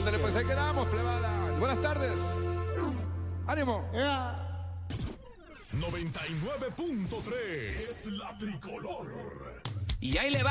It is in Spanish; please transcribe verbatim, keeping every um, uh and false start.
Ándale, pues ahí quedamos, plebada. Buenas tardes. ¡Ánimo! Yeah. noventa y nueve punto tres es la tricolor. Y ahí le va.